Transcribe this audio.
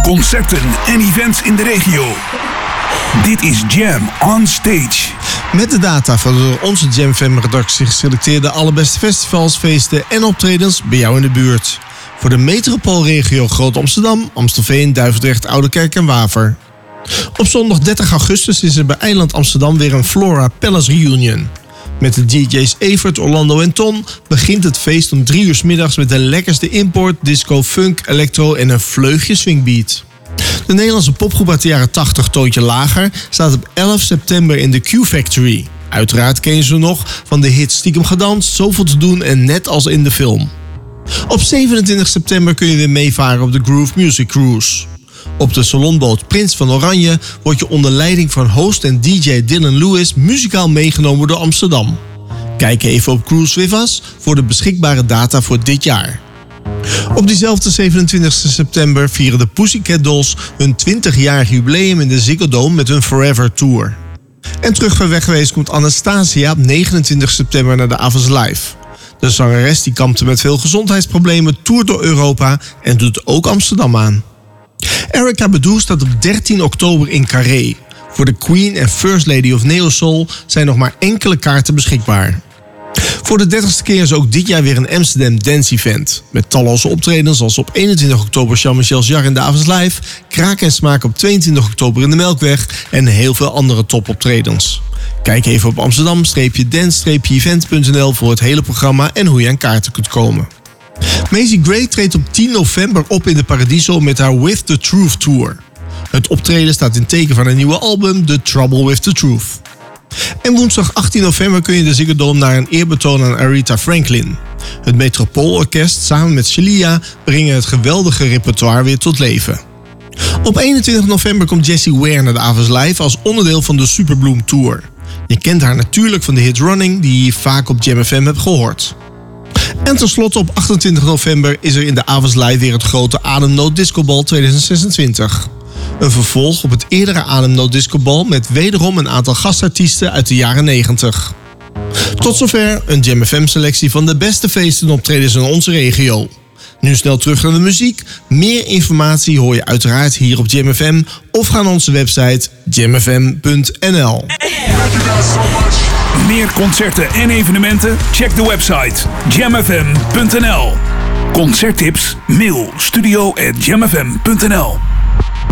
concerten en events in de regio. Dit is Jam on Stage. Met de data van de onze Jam FM redactie geselecteerde allerbeste festivals, feesten en optredens bij jou in de buurt. Voor de metropoolregio Groot Amsterdam, Amstelveen, Duivendrecht, Oudekerk en Waver. Op zondag 30 augustus is er bij Eiland Amsterdam weer een Flora Palace Reunion. Met de DJ's Evert, Orlando en Ton begint het feest om 3 uur 's middags met de lekkerste import, disco, funk, electro en een vleugje swingbeat. De Nederlandse popgroep uit de jaren 80, Toontje Lager, staat op 11 september in de Q-Factory. Uiteraard ken je ze nog van de hit Stiekem gedanst, Zoveel te doen en Net als in de film. Op 27 september kun je weer meevaren op de Groove Music Cruise. Op de salonboot Prins van Oranje word je onder leiding van host en DJ Dylan Lewis muzikaal meegenomen door Amsterdam. Kijk even op Cruise With Us voor de beschikbare data voor dit jaar. Op diezelfde 27 september vieren de Pussycat Dolls hun 20-jarig jubileum in de Ziggo Dome met hun Forever Tour. En terug van weg geweest komt Anastasia op 29 september naar de Avas Live. De zangeres die kampte met veel gezondheidsproblemen, toert door Europa en doet ook Amsterdam aan. Erykah Badu staat op 13 oktober in Carré. Voor de Queen en First Lady of Neo Soul zijn nog maar enkele kaarten beschikbaar. Voor de 30ste keer is ook dit jaar weer een Amsterdam Dance Event. Met talloze optredens als op 21 oktober Jean-Michel Jarre in de Avas Live, Kraak en Smaak op 22 oktober in de Melkweg en heel veel andere topoptredens. Kijk even op amsterdam-dance-event.nl voor het hele programma en hoe je aan kaarten kunt komen. Macy Gray treedt op 10 november op in de Paradiso met haar With the Truth Tour. Het optreden staat in teken van een nieuwe album, The Trouble with the Truth. En woensdag 18 november kun je de Ziggo Dome naar een eerbetoon aan Aretha Franklin. Het Metropoolorkest samen met Celia brengen het geweldige repertoire weer tot leven. Op 21 november komt Jessie Ware naar de Avas Live als onderdeel van de Superbloom Tour. Je kent haar natuurlijk van de hit Running die je vaak op Jam FM hebt gehoord. En tenslotte op 28 november is er in de Avas Live weer het grote Ademnood Discobal 2026. Een vervolg op het eerdere Ademnood Discobal met wederom een aantal gastartiesten uit de jaren 90. Tot zover een Jam FM selectie van de beste feesten en optredens in onze regio. Nu snel terug naar de muziek. Meer informatie hoor je uiteraard hier op Jam FM of ga naar onze website jamfm.nl. Meer concerten en evenementen? Check de website jamfm.nl. Concerttips? Mail studio@jamfm.nl.